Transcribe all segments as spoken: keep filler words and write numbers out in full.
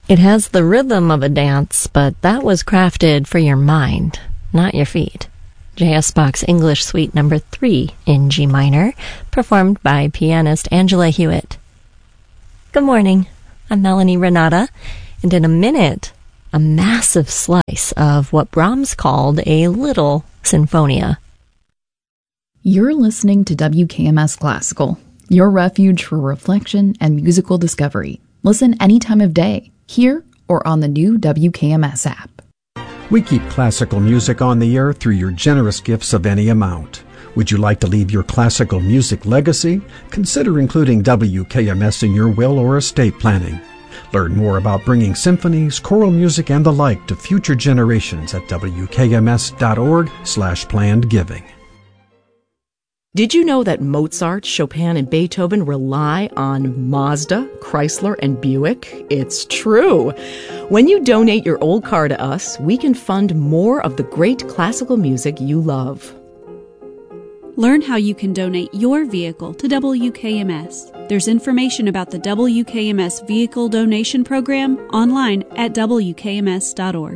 It has the rhythm of a dance, but that was crafted for your mind, not your feet. J S. Bach's English Suite Number three in G minor, performed by pianist Angela Hewitt. Good morning, I'm Melanie Renata, and in a minute, a massive slice of what Brahms called a little sinfonia. You're listening to W K M S Classical, your refuge for reflection and musical discovery. Listen any time of day, here or on the new W K M S app. We keep classical music on the air through your generous gifts of any amount. Would you like to leave your classical music legacy? Consider including W K M S in your will or estate planning. Learn more about bringing symphonies, choral music, and the like to future generations at W K M S dot org slash planned giving. Did you know that Mozart, Chopin, and Beethoven rely on Mazda, Chrysler, and Buick? It's true. When you donate your old car to us, we can fund more of the great classical music you love. Learn how you can donate your vehicle to W K M S. There's information about the W K M S Vehicle Donation Program online at W K M S dot org.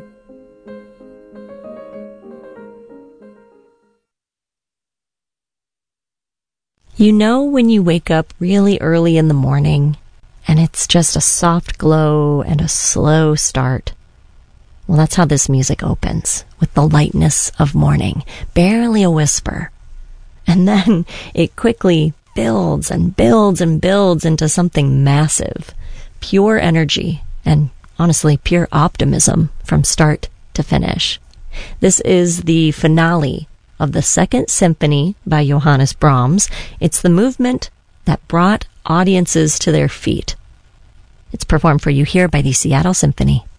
You know when you wake up really early in the morning and it's just a soft glow and a slow start? Well, that's how this music opens, with the lightness of morning, barely a whisper. And then it quickly builds and builds and builds into something massive, pure energy and honestly pure optimism from start to finish. This is the finale of the Second Symphony by Johannes Brahms. It's the movement that brought audiences to their feet. It's performed for you here by the Seattle Symphony.